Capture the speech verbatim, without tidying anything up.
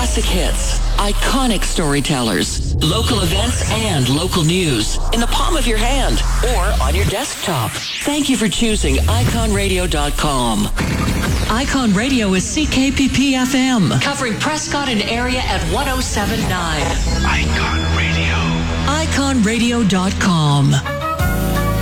Classic hits, iconic storytellers, local events, and local news in the palm of your hand or on your desktop. Thank you for choosing icon radio dot com. Icon Radio is C K P P F M, covering Prescott and area at one oh seven point nine. Icon Radio. icon radio dot com.